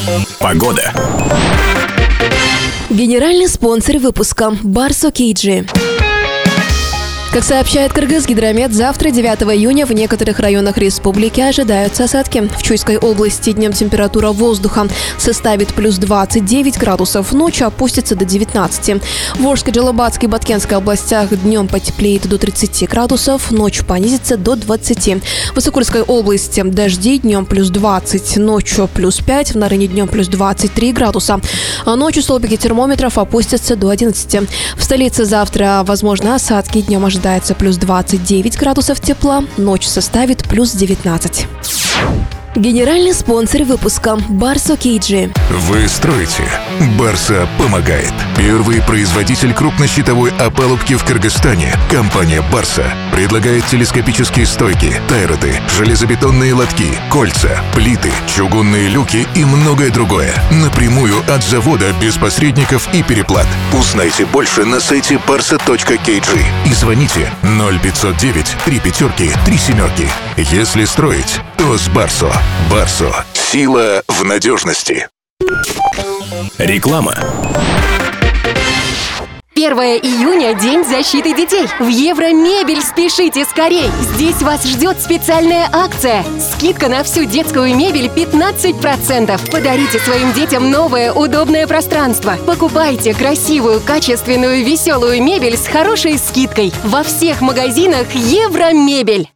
Погода. Генеральный спонсор выпуска – Барсо Кейджи. Как сообщает Кыргызгидромет, завтра, 9 июня, в некоторых районах республики ожидаются осадки. В Чуйской области днем температура воздуха составит плюс 29 градусов, ночью опустится до 19. В Волжской, Джалабатской и Баткенской областях днем потеплеет до 30 градусов, ночью понизится до 20. В Высокольской области дожди, днем плюс 20, ночью плюс 5, в Нарыне днем плюс 23 градуса. А ночью столбики термометров опустятся до 11. В столице завтра возможны осадки, днем ожидается плюс 29 градусов тепла, ночь составит плюс 19. Генеральный спонсор выпуска – Барсо Кейджи. Вы строите? Барса помогает. Первый производитель крупнощитовой опалубки в Кыргызстане, компания Барса, предлагает телескопические стойки, тайроты, железобетонные лотки, кольца, плиты, чугунные люки и многое другое. Напрямую от завода, без посредников и переплат. Узнайте больше на сайте barsa.kg и звоните 0509 35 37. Если строить, то с Барсо. Барсо. Сила в надежности. Реклама. 1 июня – День защиты детей. В Евромебель спешите скорей! Здесь вас ждет специальная акция. Скидка на всю детскую мебель 15%. Подарите своим детям новое удобное пространство. Покупайте красивую, качественную, веселую мебель с хорошей скидкой. Во всех магазинах Евромебель.